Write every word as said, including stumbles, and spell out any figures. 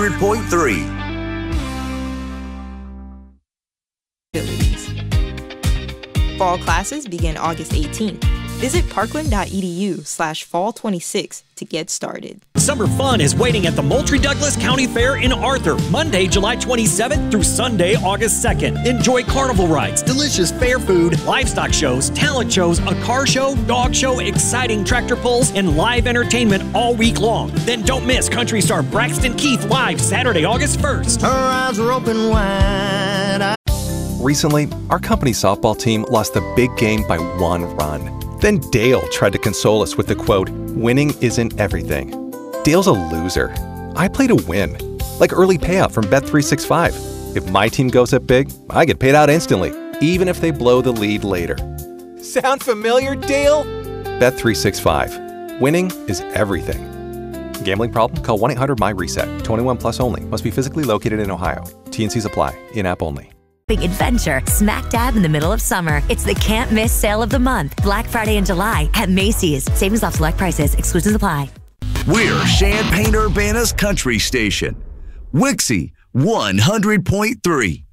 hundred point three. Fall classes begin August eighteenth. Visit parkland.edu slash fall 26 to get started. Summer fun is waiting at the Moultrie Douglas County Fair in Arthur, Monday, July twenty-seventh through Sunday, August second. Enjoy carnival rides, delicious fair food, livestock shows, talent shows, a car show, dog show, exciting tractor pulls, and live entertainment all week long. Then don't miss country star Braxton Keith live Saturday, August first. Her eyes are open wide. Recently, our company softball team lost the big game by one run. Then Dale tried to console us with the quote, "Winning isn't everything." Dale's a loser. I play to win, like early payout from Bet three sixty-five. If my team goes up big, I get paid out instantly, even if they blow the lead later. Sound familiar, Dale? Bet three sixty-five. Winning is everything. Gambling problem? Call one eight hundred M Y reset. twenty-one plus only. Must be physically located in Ohio. T N Cs apply. In-app only. Big adventure smack dab in the middle of summer. It's the can't miss sale of the month. Black Friday in July at Macy's. Savings off select prices. Exclusions apply. We're Champaign-Urbana's country station. Wixie one hundred point three.